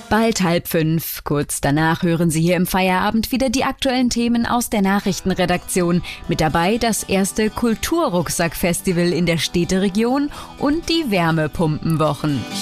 Bald 4:30. Kurz danach hören Sie hier im Feierabend wieder die aktuellen Themen aus der Nachrichtenredaktion. Mit dabei das erste Kulturrucksack-Festival in der Städteregion und die Wärmepumpenwochen.